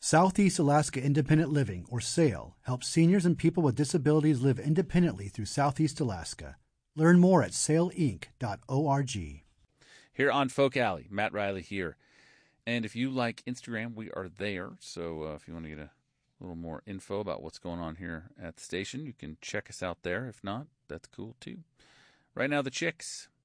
Southeast Alaska Independent Living, or SAIL, helps seniors and people with disabilities live independently through Southeast Alaska. Learn more at sailinc.org. Here on Folk Alley, Matt Riley here. And if you like Instagram, we are there. So if you want to get a little more info about what's going on here at the station, you can check us out there. If not, that's cool too. Right now, the Chicks.